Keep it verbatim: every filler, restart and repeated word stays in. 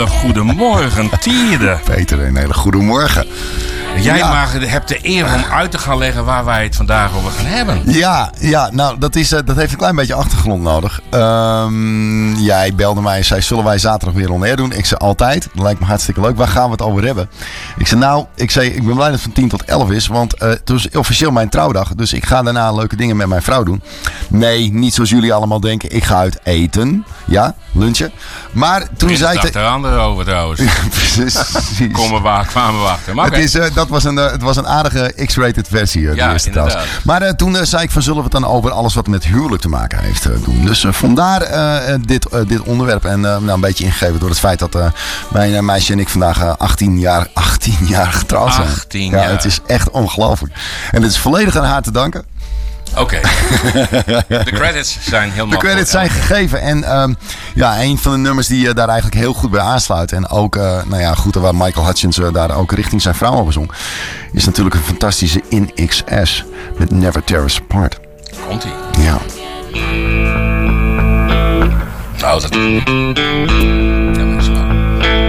hele goede morgen, Tierde. Peter, een hele goede morgen. Jij ja. mag, hebt de eer om uit te gaan leggen waar wij het vandaag over gaan hebben. Ja, ja nou, dat, is, uh, dat heeft een klein beetje achtergrond nodig. Um, jij belde mij en zei, zullen wij zaterdag weer on air doen? Ik zei, altijd. Dat lijkt me hartstikke leuk. Waar gaan we het over hebben? Ik zei, nou, ik, zei, ik ben blij dat het van tien tot elf is. Want uh, het was officieel mijn trouwdag. Dus ik ga daarna leuke dingen met mijn vrouw doen. Nee, niet zoals jullie allemaal denken. Ik ga uit eten. Ja, lunchen. Maar toen Prins zei ik... dacht er anderen over trouwens. Precies. Kom maar waar, kwamen we achter. Maar het, okay. is, uh, dat was een, uh, het was een aardige X-rated versie. Uh, ja, eerste inderdaad. trouwens. Maar uh, toen uh, zei ik van zullen we het dan over alles wat met huwelijk te maken heeft uh, doen. Dus uh, vandaar uh, dit, uh, dit onderwerp. En uh, nou, een beetje ingegeven door het feit dat uh, mijn uh, meisje en ik vandaag uh, achttien jaar getrouwd zijn. achttien ja, jaar. het is echt ongelooflijk. En het is volledig aan haar te danken. Oké. Okay. De credits zijn helemaal... De credits zijn gegeven. En um, ja, een van de nummers die uh, daar eigenlijk heel goed bij aansluit. En ook, uh, nou ja, goed, waar Michael Hutchence uh, daar ook richting zijn vrouw over zong. Is natuurlijk een fantastische In X S met Never Tear Us Apart. Komt-ie. Ja. Nou, dat...